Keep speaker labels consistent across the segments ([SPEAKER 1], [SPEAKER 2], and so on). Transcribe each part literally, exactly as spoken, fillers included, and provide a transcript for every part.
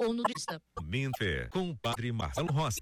[SPEAKER 1] ou nutricionista.
[SPEAKER 2] Mente com o Padre Marcelo Rossi.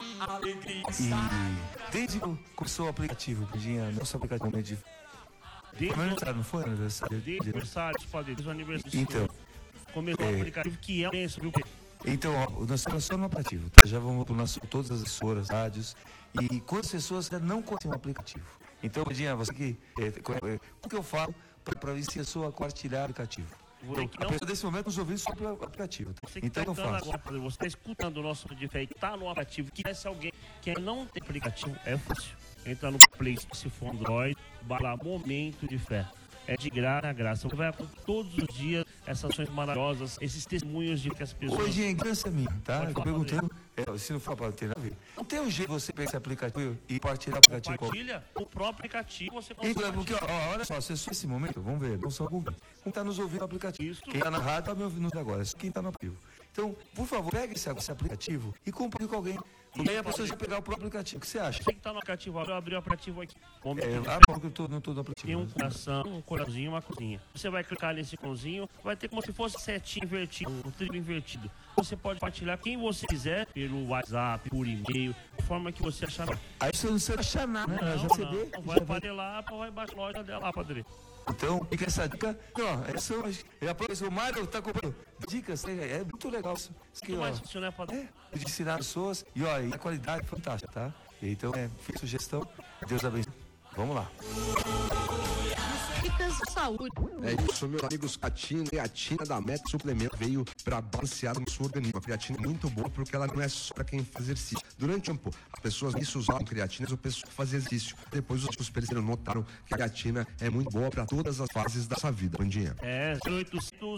[SPEAKER 3] E desde que começou o aplicativo, Pedinha, nosso aplicativo de...
[SPEAKER 4] Desde
[SPEAKER 3] Foi aniversário, não foi aniversário?
[SPEAKER 4] Desde o aniversário, padre, desde o aniversário.
[SPEAKER 3] Então,
[SPEAKER 4] começou
[SPEAKER 3] é...
[SPEAKER 4] o aplicativo que é o viu?
[SPEAKER 3] Então, ó, nós estamos só no aplicativo, tá? Já vamos para todas as emissoras, rádios, e quantas pessoas ainda não conhecem o aplicativo. Então, Pedinha, você que... É, é, o que eu falo para ver se a pessoa compartilhar o aplicativo? Então, a pessoa desse momento nos ouvindo só pelo aplicativo. Tá?
[SPEAKER 4] Você que
[SPEAKER 3] então,
[SPEAKER 4] tá
[SPEAKER 3] eu faço.
[SPEAKER 4] Agora, você está escutando o nosso de fé e está no aplicativo, que se alguém que não tem aplicativo, é fácil. Entra no Play, se for Android, vai lá, Momento de Fé. É de graça, graça. Você vai todos os dias essas ações maravilhosas, esses testemunhos de que as pessoas...
[SPEAKER 3] Hoje é graça minha, tá?
[SPEAKER 4] Pode
[SPEAKER 3] Eu tô
[SPEAKER 4] falar,
[SPEAKER 3] perguntando, é, se não for para ter nada a ver. Não tem um jeito de você pegar esse aplicativo e partilhar o aplicativo.
[SPEAKER 4] Compartilha o próprio aplicativo, você consegue.
[SPEAKER 3] Então, porque, ó, olha só, se é esse momento, vamos ver, não só algum. Quem está nos ouvindo no aplicativo.
[SPEAKER 4] Isso.
[SPEAKER 3] Quem está na rádio está me ouvindo agora, quem está no aplicativo. Então, por favor, pegue esse, esse aplicativo e compartilhe com alguém. E aí a pessoa já pegar o próprio aplicativo. O que você acha?
[SPEAKER 4] Você que está no aplicativo, eu abri o aplicativo aqui.
[SPEAKER 3] É, ah, porque eu tô, não estou no aplicativo.
[SPEAKER 4] Tem um coração, um coraçãozinho e uma cozinha. Você vai clicar nesse cozinho, vai ter como se fosse setinha invertido, um trilho invertido. Você pode compartilhar quem você quiser pelo WhatsApp, por e-mail, de forma que você achar.
[SPEAKER 3] Aí você não precisa achar nada, né?
[SPEAKER 4] Não,
[SPEAKER 3] já
[SPEAKER 4] não,
[SPEAKER 3] CD,
[SPEAKER 4] não vai para lá, vai baixar a loja dela, padre.
[SPEAKER 3] Então, fica essa dica. Ó, essa é a professora Mário está comprando dicas, é, é muito legal isso. Isso aqui,
[SPEAKER 4] Muito
[SPEAKER 3] ó,
[SPEAKER 4] mais fácil, né, padre?
[SPEAKER 3] É, de ensinar as pessoas e, ó, e a qualidade é fantástica, tá? Então, é, fiz sugestão. Deus abençoe. Vamos lá.
[SPEAKER 1] Dicas de saúde.
[SPEAKER 5] É isso, meus amigos. Creatina, creatina da Met Suplemento veio para balancear no seu organismo. A creatina é muito boa porque ela não é só para quem faz exercício. Durante um tempo, as pessoas isso usavam creatina, as pessoas que faziam exercício. Depois os médicos perceberam, notaram que a creatina é muito boa para todas as fases da sua vida. Bom dia.
[SPEAKER 4] É, oitocentos